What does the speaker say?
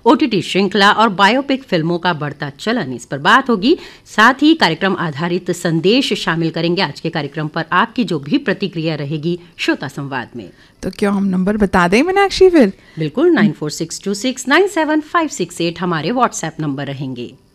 OTT श्रृंखला और biopic फिल्मों का बढ़ता चलन, इस पर बात होगी। साथ ही कार्यक्रम आधारित संदेश शामिल करेंगे। आज के कार्यक्रम पर आपकी जो भी प्रतिक्रिया रहेगी श्रोता संवाद में। तो क्यों हम नंबर बता दें मीनाक्षी फिर? बिल्कुल, 9462697568 हमारे व्हाट्सएप नंबर रहेंगे।